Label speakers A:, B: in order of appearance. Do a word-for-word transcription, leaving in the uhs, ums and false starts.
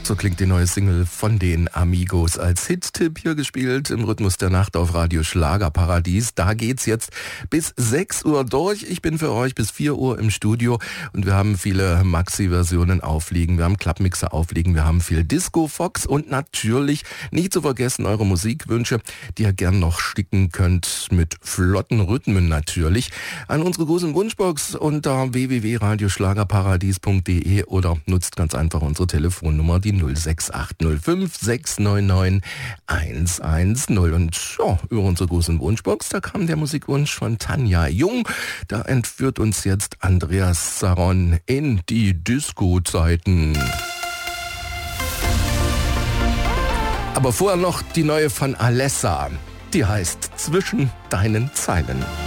A: So klingt die neue Single von den Amigos als Hit-Tipp hier gespielt im Rhythmus der Nacht auf Radio Schlagerparadies. Da geht's jetzt bis sechs Uhr durch. Ich bin für euch bis vier Uhr im Studio und wir haben viele Maxi-Versionen aufliegen, wir haben Clubmixer aufliegen, wir haben viel Disco Fox und natürlich nicht zu vergessen eure Musikwünsche, die ihr gern noch sticken könnt mit flotten Rhythmen natürlich an unsere großen Wunschbox unter w w w punkt radio schlagerparadies punkt d e oder nutzt ganz einfach unsere Telefonnummer, die null sechs acht null fünf sechs neun neun eins eins null. Und ja, über unsere großen Wunschbox, da kam der Musikwunsch von Tanja Jung. Da entführt uns jetzt Andreas Saron in die Disco-Zeiten. Aber vorher noch die neue von Alessa. Die heißt Zwischen deinen Zeilen.